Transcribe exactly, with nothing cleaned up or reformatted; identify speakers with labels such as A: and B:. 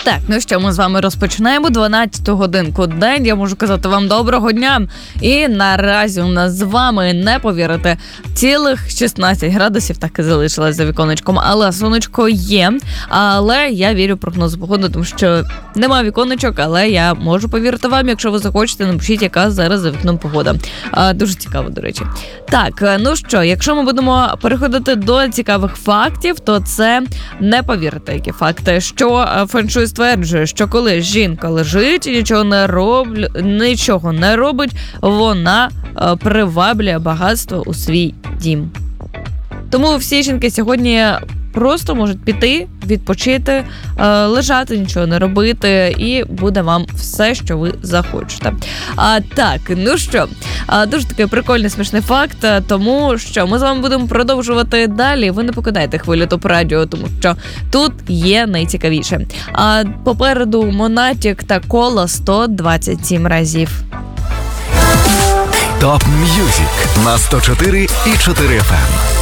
A: Так, ну що, ми з вами розпочинаємо дванадцяту годинку день. Я можу казати вам доброго дня. І наразі у нас з вами, не повірите, цілих шістнадцять градусів так і залишилось за віконечком. Але сонечко є. Але я вірю в прогноз погоди, тому що нема віконечок, але я можу повірити вам. Якщо ви захочете, напишіть, яка зараз за вікном погода. А, дуже цікаво, до речі. Так, ну що, якщо ми будемо переходити до цікавих фактів, то це не повірите, які факти. Що феншуй стверджує, що коли жінка лежить і нічого не робль... нічого не робить, вона е, приваблює багатство у свій дім. Тому всі жінки сьогодні просто можуть піти, відпочити, е, лежати, нічого не робити, і буде вам все, що ви захочете. А так, ну що, а, дуже такий прикольний, смішний факт, тому що ми з вами будемо продовжувати далі. Ви не покидайте хвилю топ-радіо, тому що тут є найцікавіше. А попереду Монатік та Кола сто двадцять сім разів.
B: Топ М'юзик на сто чотири і чотири еф ем.